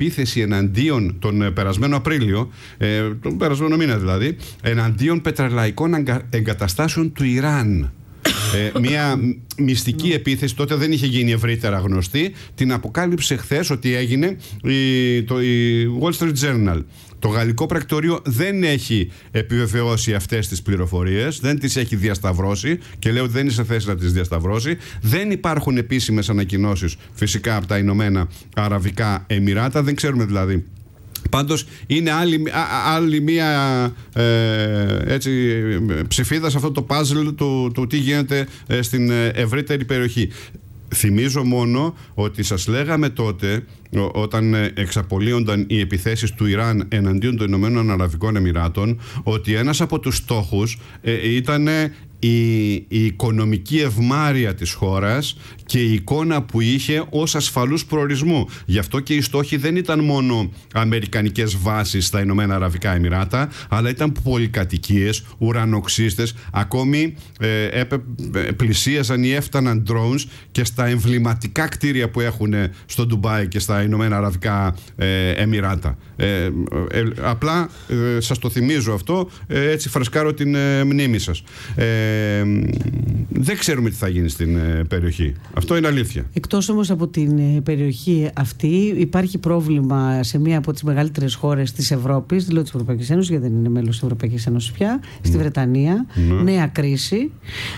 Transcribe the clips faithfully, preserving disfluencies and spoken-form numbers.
επίθεση εναντίον τον περασμένο Απρίλιο, ε, τον περασμένο μήνα δηλαδή, εναντίον πετρελαϊκών εγκαταστάσεων του Ιράν. Ε, μια μυστική επίθεση, τότε δεν είχε γίνει ευρύτερα γνωστή. Την αποκάλυψε χθες ότι έγινε η, το, η Wall Street Journal. Το γαλλικό πρακτορείο δεν έχει επιβεβαιώσει αυτές τις πληροφορίες, δεν τις έχει διασταυρώσει και λέω ότι δεν είναι σε θέση να τις διασταυρώσει. Δεν υπάρχουν επίσημες ανακοινώσεις φυσικά από τα Ηνωμένα Αραβικά Εμιράτα, δεν ξέρουμε δηλαδή. Πάντως είναι άλλη, άλλη μία ε, έτσι, ψηφίδα σε αυτό το puzzle του, του τι γίνεται ε, στην ευρύτερη περιοχή. Θυμίζω μόνο ότι σας λέγαμε τότε, όταν εξαπολύονταν οι επιθέσεις του Ιράν εναντίον των Ηνωμένων Αραβικών Εμιράτων, ότι ένας από τους στόχους ε, ήταν η, η οικονομική ευμάρεια της χώρας και η εικόνα που είχε ως ασφαλούς προορισμού. Γι' αυτό και οι στόχοι δεν ήταν μόνο αμερικανικές βάσεις στα Ηνωμένα Αραβικά Εμιράτα, αλλά ήταν πολυκατοικίες, ουρανοξύστες, ακόμη ε, έπε, πλησίαζαν ή έφταναν drones και στα εμβληματικά κτίρια που έχουν στο Ντουμπάι και στα Ηνωμένα Αραβικά ε, Εμιράτα. Ε, ε, ε, απλά ε, σας το θυμίζω αυτό, ε, έτσι φρεσκάρω την ε, μνήμη σας. Ε, δεν ξέρουμε τι θα γίνει στην ε, περιοχή. Αυτό είναι αλήθεια. Εκτός όμως από την ε, περιοχή αυτή, υπάρχει πρόβλημα σε μία από τις μεγαλύτερες χώρες της Ευρώπης, δηλαδή της Ευρωπαϊκής Ένωσης, γιατί δεν είναι μέλος της Ευρωπαϊκής Ένωσης πια, mm. στη Βρετανία. Mm. Νέα κρίση.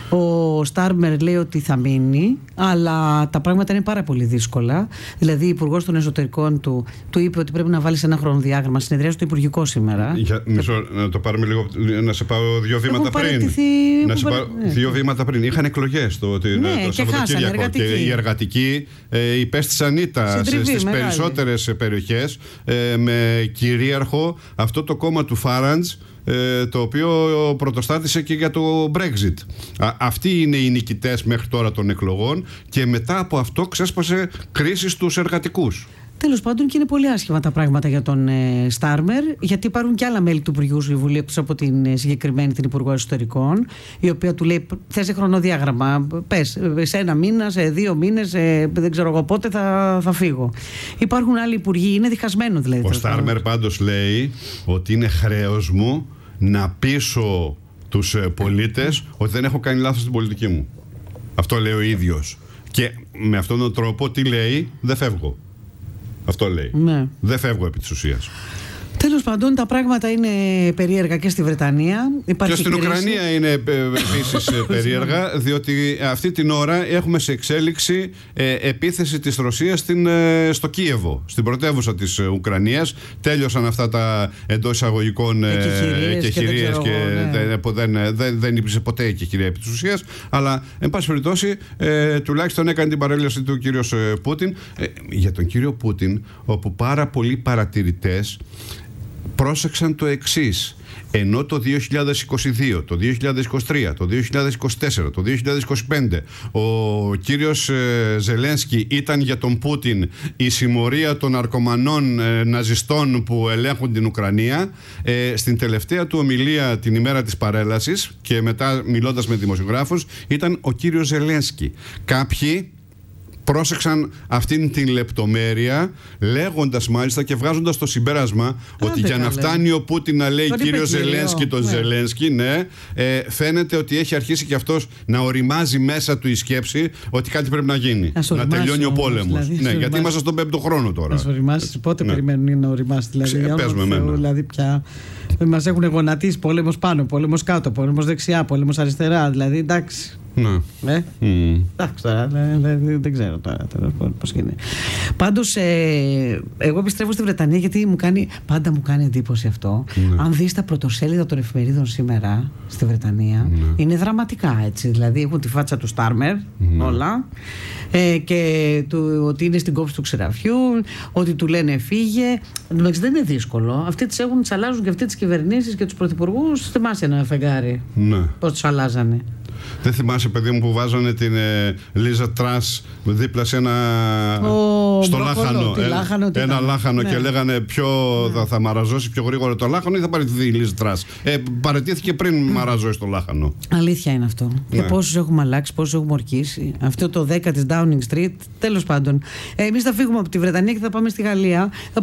Ο Στάρμερ λέει ότι θα μείνει, αλλά τα πράγματα είναι πάρα πολύ δύσκολα. Δηλαδή, ο Υπουργός των Εσωτερικών του, του είπε ότι πρέπει να βάλει ένα χρονοδιάγραμμα. Συνεδριάζει το Υπουργικό σήμερα. Για, μισό, να το πάρουμε λίγο, να σε πάω δύο βήματα πριν. Να σε πάω ναι. δύο βήματα πριν. Είχαν εκλογές το, ναι, το Σαββατοκύριακο και οι εργατικοί ε, υπέστησαν ήττα στις περισσότερες περιοχές ε, με κυρίαρχο αυτό το κόμμα του Φάραντς, Ε, το οποίο πρωτοστάτησε και για το Brexit. Α, αυτοί είναι οι νικητές μέχρι τώρα των εκλογών και μετά από αυτό ξέσπασε κρίση στους εργατικούς. Τέλος πάντων, και είναι πολύ άσχημα τα πράγματα για τον ε, Στάρμερ, γιατί υπάρχουν και άλλα μέλη του Υπουργικού Συμβουλίου εκτός από την ε, συγκεκριμένη την Υπουργό Εσωτερικών, η οποία του λέει: θες χρονοδιάγραμμα. Πες, σε ένα μήνα, σε δύο μήνες, ε, δεν ξέρω εγώ πότε θα, θα φύγω. Υπάρχουν άλλοι υπουργοί, είναι διχασμένο δηλαδή. Ο Στάρμερ πάντως λέει ότι είναι χρέος μου να πείσω τους ε, πολίτες ότι δεν έχω κάνει λάθος στην πολιτική μου. Αυτό λέει ο ίδιος. Και με αυτόν τον τρόπο τι λέει? Δεν φεύγω. Αυτό λέει. Ναι. Δεν φεύγω επί της ουσίας. Τέλος πάντων, τα πράγματα είναι περίεργα και στη Βρετανία. Υπάρχει και στην κρίση. Ουκρανία είναι επίσης περίεργα, διότι αυτή την ώρα έχουμε σε εξέλιξη ε, επίθεση της Ρωσίας στην, ε, στο Κίεβο, στην πρωτεύουσα της Ουκρανίας. Τέλειωσαν αυτά τα εντός εισαγωγικών ε, εκεχηρίες και, και ναι. δεν, δεν, δεν, δεν υπήρξε ποτέ εκεχηρία επί της ουσίας. Αλλά, εν πάση περιπτώσει, ε, τουλάχιστον έκανε την παρέλαση του κύριος Πούτιν. Ε, για τον κύριο Πούτιν, όπου πάρα πολλοί παρατηρητές πρόσεξαν το εξής: ενώ το δύο χιλιάδες είκοσι δύο, το δύο χιλιάδες είκοσι τρία, το δύο χιλιάδες είκοσι τέσσερα, το δύο χιλιάδες είκοσι πέντε ο κύριος ε, Ζελένσκι ήταν για τον Πούτιν η συμμορία των ναρκωμανών ε, ναζιστών που ελέγχουν την Ουκρανία, ε, στην τελευταία του ομιλία την ημέρα της παρέλασης και μετά μιλώντας με δημοσιογράφους ήταν ο κύριος Ζελένσκι. Κάποιοι πρόσεξαν αυτήν την λεπτομέρεια, λέγοντας μάλιστα και βγάζοντας το συμπέρασμα Α, ότι για να φτάνει ο Πούτιν να λέει κύριο Ζελένσκι τον ναι. Ζελένσκι, ναι, ε, φαίνεται ότι έχει αρχίσει και αυτός να οριμάζει μέσα του η σκέψη ότι κάτι πρέπει να γίνει. Να τελειώνει ο πόλεμος. Δηλαδή, ναι, γιατί είμαστε στον πέμπτο χρόνο τώρα. Να οριμάσει, πότε ναι. περιμένουν να οριμάσει, δηλαδή. Πες με εμένα. Δηλαδή πια μας έχουν γονατίσει πόλεμος πάνω, πόλεμος κάτω, πόλεμος δεξιά, πόλεμος αριστερά, δηλαδή εντάξει. Ναι. Ε? Mm. Εντάξει τώρα, δεν, δεν ξέρω τώρα, τώρα πώς είναι. Πάντως, ε, εγώ επιστρέφω στη Βρετανία γιατί μου κάνει, πάντα μου κάνει εντύπωση αυτό. Mm. Αν δεις τα πρωτοσέλιδα των εφημερίδων σήμερα στη Βρετανία, mm. είναι δραματικά έτσι. Δηλαδή έχουν τη φάτσα του Στάρμερ, mm. όλα, ε, και του, ότι είναι στην κόψη του ξεραφιού, ότι του λένε φύγε. Εντάξει, δεν είναι δύσκολο. Αυτοί τις έχουν, τις αλλάζουν και αυτοί τις κυβερνήσεις και τους πρωθυπουργούς. Θυμάσαι ένα φεγγάρι. Mm. Πώς τους αλλάζανε. Δεν θυμάσαι, παιδί μου, που βάζανε την ε, Λίζα Τρας δίπλα σε ένα Ο, στο μπροκολό, λάχανο, ε, λάχανο ένα λάχανο ναι. και λέγανε ποιο ναι. θα, θα μαραζώσει πιο γρήγορα το λάχανο ή θα παραιτηθεί η Λίζα Τρας. Ε, παραιτήθηκε πριν mm. μαραζώσει το λάχανο. Αλήθεια είναι αυτό. Ναι. Και πόσους έχουμε αλλάξει, πόσους έχουμε ορκίσει. Αυτό το δέκα της Downing Street, τέλος πάντων. Ε, εμείς θα φύγουμε από τη Βρετανία και θα πάμε στη Γαλλία.